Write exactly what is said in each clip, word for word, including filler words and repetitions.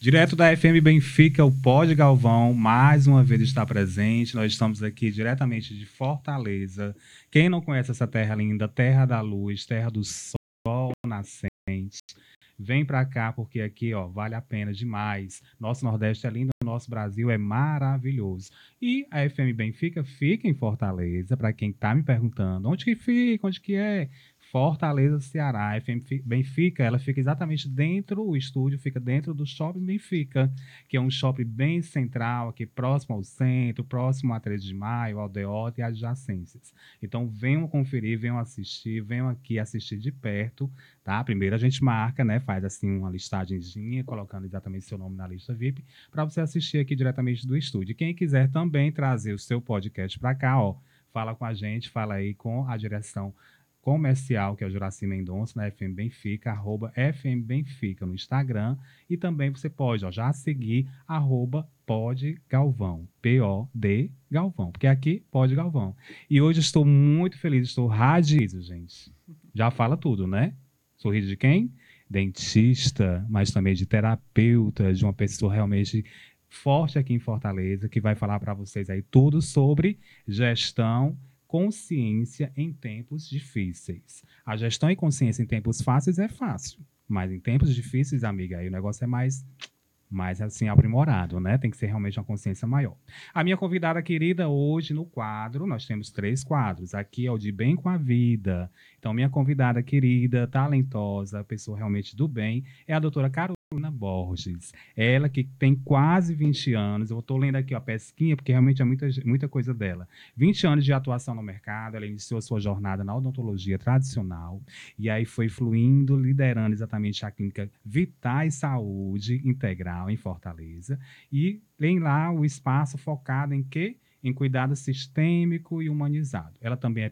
Direto da F M Benfica, o Pod Galvão, mais uma vez está presente. Nós estamos aqui diretamente de Fortaleza. Quem não conhece essa terra linda, terra da luz, terra do sol nascente, vem para cá porque aqui, ó, vale a pena demais. Nosso Nordeste é lindo, nosso Brasil é maravilhoso. E a F M Benfica fica em Fortaleza, para quem está me perguntando, onde que fica, onde que é? Fortaleza, Ceará. A F M Benfica, ela fica exatamente dentro, o estúdio fica dentro do Shopping Benfica, que é um shopping bem central, aqui próximo ao centro, próximo a três de maio, Aldeota e adjacências. Então venham conferir, venham assistir, venham aqui assistir de perto, tá? Primeiro a gente marca, né, faz assim uma listagenzinha, colocando exatamente seu nome na lista V I P, para você assistir aqui diretamente do estúdio. Quem quiser também trazer o seu podcast para cá, ó, fala com a gente, fala aí com a direção comercial, que é o Juraci Mendonça, na F M Benfica, arroba F M Benfica no Instagram, e também você pode, ó, já seguir, arroba Pod Galvão, P O D Galvão, porque aqui, Pod Galvão. E hoje estou muito feliz, estou radiante, gente. Já fala tudo, né? Sorriso de quem? Dentista, mas também de terapeuta, de uma pessoa realmente forte aqui em Fortaleza, que vai falar para vocês aí tudo sobre gestão, consciência em tempos difíceis. A gestão e consciência em tempos fáceis é fácil, mas em tempos difíceis, amiga, aí o negócio é mais, mais assim, aprimorado, né? Tem que ser realmente uma consciência maior. A minha convidada querida hoje no quadro, nós temos três quadros. Aqui é o de Bem com a Vida. Então, minha convidada querida, talentosa, pessoa realmente do bem, é a doutora Carolina Borges. Ela que tem quase vinte anos, eu estou lendo aqui a pesquinha, porque realmente é muita, muita coisa dela. vinte anos de atuação no mercado, ela iniciou a sua jornada na odontologia tradicional, e aí foi fluindo, liderando exatamente a clínica Vitais Saúde Integral em Fortaleza, e tem lá o espaço focado em quê? Em cuidado sistêmico e humanizado. Ela também é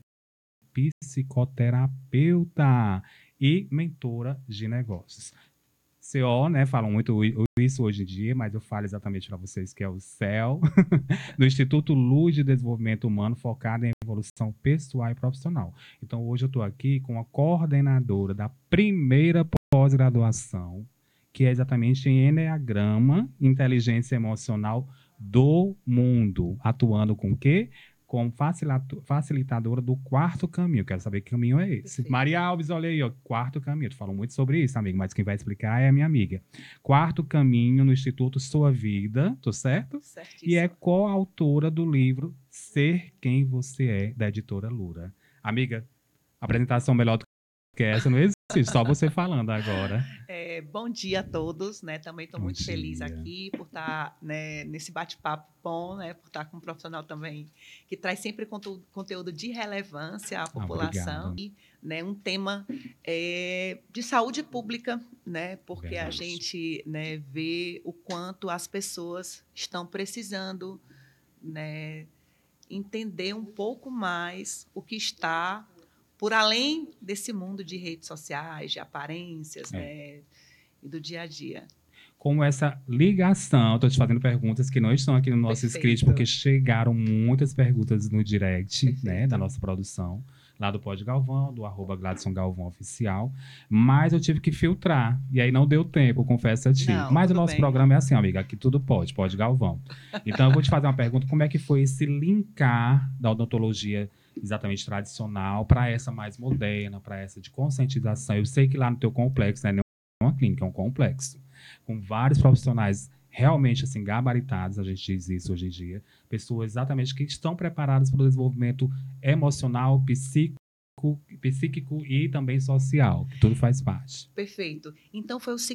psicoterapeuta e mentora de negócios. C O, né, falam muito isso hoje em dia, mas eu falo exatamente para vocês que é o C E L, do Instituto Luz de Desenvolvimento Humano, focado em evolução pessoal e profissional. Então, hoje eu estou aqui com a coordenadora da primeira pós-graduação, que é exatamente em Enneagrama, Inteligência Emocional do Mundo, atuando com o quê? Como facilitadora do quarto caminho. Quero saber que caminho é esse. Perfeito. Maria Alves, olha aí, ó, quarto caminho. Tu falou muito sobre isso, amigo, mas quem vai explicar é a minha amiga. Quarto caminho no Instituto Sua Vida, tô certo? Certíssimo. E é coautora do livro Ser Quem Você É, da editora Lura. Amiga, apresentação melhor do que essa não existe, só você falando agora. É, bom dia a todos, né? Também estou muito dia. feliz aqui por estar, né, nesse bate-papo bom, né? Por estar com um profissional também que traz sempre conteúdo, conteúdo de relevância à população. Ah, e, né, um tema é, de saúde pública, né? Porque Verdade. a gente, né, vê o quanto as pessoas estão precisando, né, entender um pouco mais o que está por além desse mundo de redes sociais, de aparências, é. né, e do dia a dia. Como essa ligação, estou te fazendo perguntas que não estão aqui no nosso Perfeito. script, porque chegaram muitas perguntas no direct, né, da nossa produção, lá do Pod Galvão, do arroba Gladson Galvão Oficial, mas eu tive que filtrar, e aí não deu tempo, confesso a ti. Não, mas o nosso bem. programa é assim, amiga, aqui tudo pode, Pod Galvão. Então eu vou te fazer uma pergunta, como é que foi esse linkar da odontologia exatamente tradicional para essa mais moderna, para essa de conscientização? Eu sei que lá no teu complexo, né, não é uma clínica, é um complexo, com vários profissionais realmente assim gabaritados, a gente diz isso hoje em dia, pessoas exatamente que estão preparadas para o desenvolvimento emocional, psíquico, psíquico e também social, que tudo faz parte. Perfeito. Então foi o